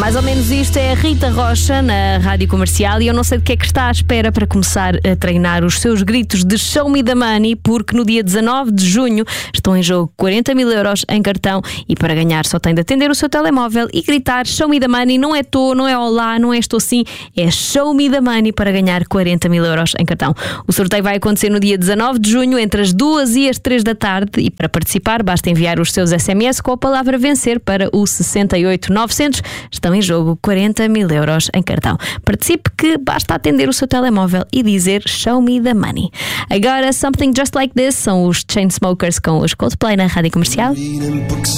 Mais ou menos isto é a Rita Rocha na Rádio Comercial, e eu não sei de que é que está à espera para começar a treinar os seus gritos de Show Me the Money, porque no dia 19 de junho estão em jogo 40 mil euros em cartão, e para ganhar só tem de atender o seu telemóvel e gritar Show Me the Money. Não é tô, não é olá, não é estou sim, é Show Me the Money para ganhar 40 mil euros em cartão. O sorteio vai acontecer no dia 19 de junho entre as 2 e as 3 da tarde, e para participar basta enviar os seus SMS com a palavra vencer para o 68900. Estão em jogo 40 mil euros em cartão. Participe, que basta atender o seu telemóvel e dizer Show Me the Money. Agora, Something Just Like This são os Chainsmokers com os Coldplay na Rádio Comercial.